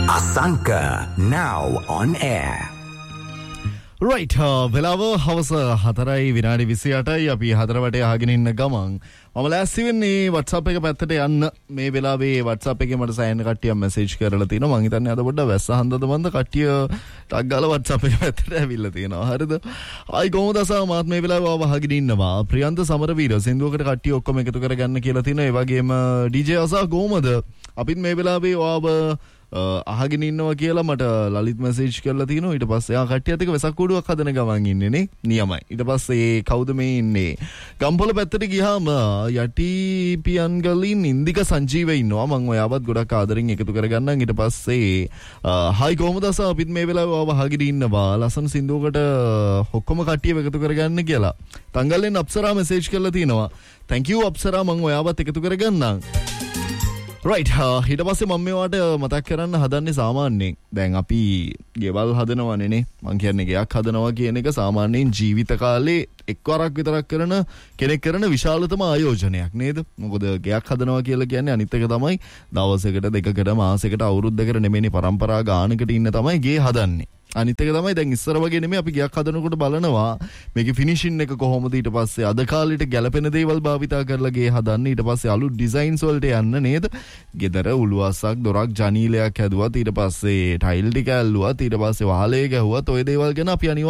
Asanka now on air. Right, වෙලාව හවස 4:28යි අපි 4 වටේ අහගෙන ඉන්න ගමන් මම ලෑස්ති වෙන්නේ WhatsApp එක පැත්තට යන්න. මේ වෙලාවේ WhatsApp එකේ මට සෑහෙන කට්ටියක් මැසේජ් කරලා තිනවා. මං හිතන්නේ අද පොඩ්ඩක් වැස්ස හන්දද මන්ද කට්ටිය ටක් ගාලා WhatsApp එක පැත්තට ඇවිල්ලා තියෙනවා. හරිද? ආයි කොහොමද අසා මාත් මේ වෙලාවේ ආව අහගෙන ඉන්නවා. ප්‍රියන්ත සමරවීර සින්දුවකට කට්ටිය ඔක්කොම එකතු කරගන්න කියලා තිනවා. ඒ වගේම DJ අසා කොහොමද? අපිත් මේ වෙලාවේ ආව අහගෙන ඉන්නවා කියලා මට ලලිත් මැසේජ් කරලා තිනවා. ඊට පස්සේ කට්ටියත් එක්ක වෙසක් කූඩුවක් හදන ගමන් ඉන්නේ නේ. නියමයි. ඊට පස්සේ කවුද මේ ඉන්නේ? ගම්පොළ පැත්තට ගියාම යටි පියන් ගලින් ඉන්දික සංජීව ඉන්නවා. මම ඔයාවත් ගොඩක් ආදරෙන් එකතු කරගන්නම්. ඊට පස්සේ හයි කොහොමද අසා අපිත් මේ වෙලාවේ ආව අහගෙන ඉන්නවා. ලස්සන සින්දුවකට ඔක්කොම කට්ටියව එකතු කරගන්න කියලා. තංගල්ලෙන් අප්සරා මැසේජ් කරලා තිනවා. thank you අප්සරා මම ඔයාවත් එකතු කරගන්නම්. right ඊට පස්සේ මම මේවට මතක් කරන්න හදන්නේ සාමාන්‍යයෙන් දැන් අපි ගෙවල් හදනවනේ නේ. මං කියන්නේ ගෙයක් හදනවා කියන එක සාමාන්‍යයෙන් ජීවිත කාලේ එක්වරක් විතරක් කරන කෙනෙක් කරන විශාලතම ආයෝජනයක් නේද? මොකද ගෙයක් හදනවා කියලා කියන්නේ අනිත් එක තමයි දවසකට දෙකකට මාසයකට අවුරුද්දකට නෙමෙයි පරම්පරා ගානකට ඉන්න තමයි ගේ හදන්නේ. අනිත් එක තමයි දැන් ඉස්සර වගේ නෙමෙයි අපි ගයක් හදනකොට බලනවා මේකේ ෆිනිෂින් එක කොහොමද ඊට පස්සේ අද කාලෙට ගැලපෙන දේවල් භාවිතා කරලා ගේ හදන්න ඊට පස්සේ අලුත් ඩිසයින්ස් වලට යන්න නේද? ගෙදර උළුවස්සක් දොරක් ජනීලයක් හැදුවත් ඊට පස්සේ ටයිල් ටික ඇල්ලුවත් ඊට පස්සේ වහලේ ගැහුවත් ඔය දේවල් ගැන අපි